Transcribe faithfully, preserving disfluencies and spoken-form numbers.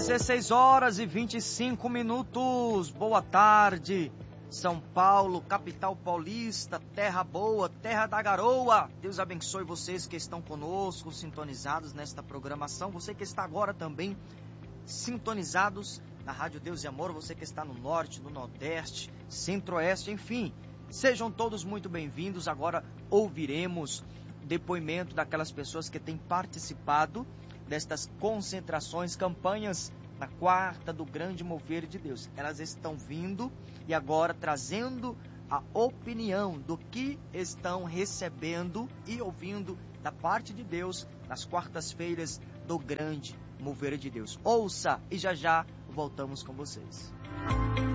dezesseis horas e vinte e cinco minutos. Boa tarde, São Paulo, capital paulista, terra boa, terra da garoa. Deus abençoe vocês que estão conosco, sintonizados nesta programação. Você que está agora também sintonizados na Rádio Deus e Amor, você que está no norte, no nordeste, centro-oeste, enfim. Sejam todos muito bem-vindos. Agora ouviremos depoimento daquelas pessoas que têm participado destas concentrações, campanhas na quarta do grande mover de Deus. Elas estão vindo e agora trazendo a opinião do que estão recebendo e ouvindo da parte de Deus nas quartas-feiras do grande mover de Deus. Ouça e já já voltamos com vocês.